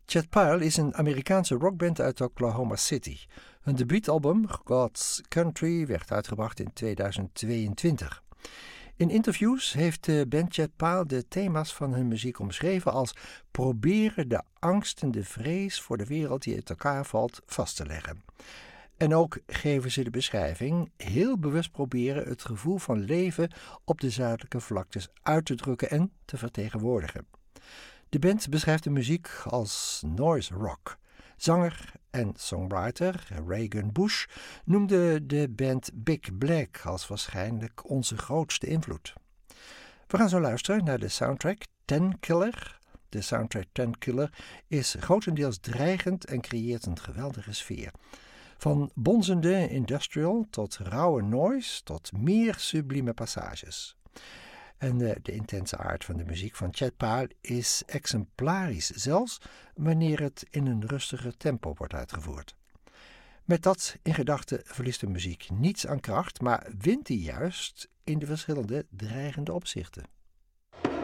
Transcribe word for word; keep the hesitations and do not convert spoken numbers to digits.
Chet Pile is een Amerikaanse rockband uit Oklahoma City. Hun debuutalbum, God's Country, werd uitgebracht in tweeduizend tweeëntwintig. In interviews heeft de band Chet Pile de thema's van hun muziek omschreven als proberen de angst en de vrees voor de wereld die uit elkaar valt vast te leggen. En ook geven ze de beschrijving heel bewust proberen het gevoel van leven op de zuidelijke vlaktes uit te drukken en te vertegenwoordigen. De band beschrijft de muziek als noise rock. Zanger en songwriter Reagan Bush noemde de band Big Black als waarschijnlijk onze grootste invloed. We gaan zo luisteren naar de soundtrack Ten Killer. De soundtrack Ten Killer is grotendeels dreigend en creëert een geweldige sfeer. Van bonzende industrial tot rauwe noise tot meer sublieme passages. En de, de intense aard van de muziek van Chet Pile is exemplarisch, zelfs wanneer het in een rustiger tempo wordt uitgevoerd. Met dat in gedachten verliest de muziek niets aan kracht, maar wint die juist in de verschillende dreigende opzichten.